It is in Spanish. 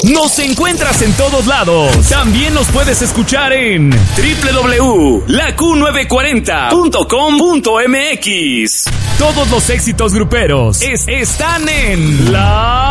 Nos encuentras en todos lados. También nos puedes escuchar en www.laQ940.com.mx. Todos los éxitos gruperos están en La